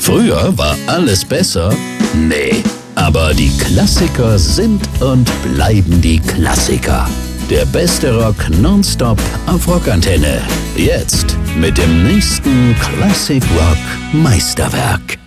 Früher war alles besser? Nee, aber die Klassiker sind und bleiben die Klassiker. Der beste Rock nonstop auf Rockantenne. Jetzt mit dem nächsten Classic Rock Meisterwerk.